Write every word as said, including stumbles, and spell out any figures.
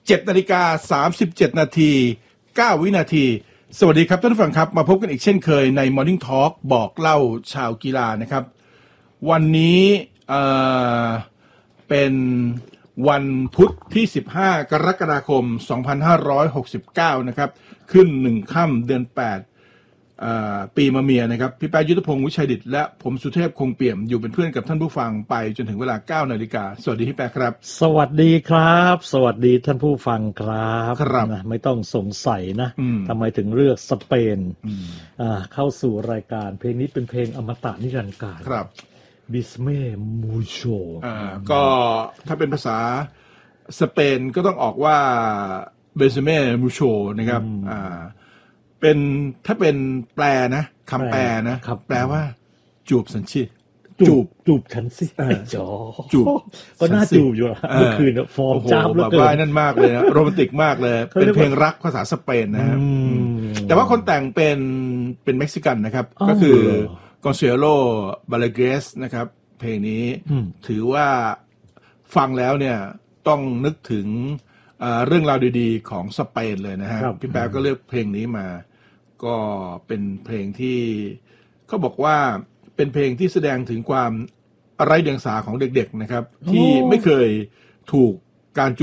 เจ็ดนาฬิกาสามสิบเจ็ดนาทีเก้าวินาทีสวัสดีครับท่านผู้ฟังครับมาพบกันอีกเช่นเคยใน Morning Talk บอกเล่าชาวกีฬานะครับวันนี้เอ่อเป็นวันพุธที่สิบห้ากรกฎาคมสองพันห้าร้อยหกสิบเก้านะครับขึ้นหนึ่งค่ำเดือนแปดปีมะเมียนะครับพี่แป๊ะยุทธพงศ์วิชัยดิษฐ์และผมสุเทพคงเปี่ยมอยู่เป็นเพื่อนกับท่านผู้ฟังไปจนถึงเวลา เก้านาฬิกาสวัสดีพี่แป๊ะครับสวัสดีครับสวัสดีท่านผู้ฟังครับครับนะไม่ต้องสงสัยนะทำไมถึงเลือกสเปนเข้าสู่รายการเพลงนี้เป็นเพลงอมตะนิรันดร์กาลครับบิสเม่มูโชก็ถ้าเป็นภาษาสเปนก็ต้องออกว่าเบสเม่มูโชนะครับอ่าเป็นถ้าเป็นแปลนะคำแปลนะแปลว่าจูบสันชิจูบจูบฉันสิจอจูบก็น่าจูบอยู่เมื่อคืนฟอร์มจ้าบเหลือเกินแบบว่านั่นมากเลยนะโรแมนติกมากเลยเป็นเพลงรักภาษาสเปนนะครับแต่ว่าคนแต่งเป็นเป็นเม็กซิกันนะครับก็คือกอนเซโลบาเลเกสนะครับเพลงนี้ถือว่าฟังแล้วเนี่ยต้องนึกถึงเรื่องราวดีๆของสเปนเลยนะฮะพี่แป๊บก็เลือกเพลงนี้มาก็เป็นเพลงที่เขาบอกว่าเป็นเพลงที่แสดงถึงความไร้เดียงสาของเด็กๆนะครับที่ไม่เคยถูกการจู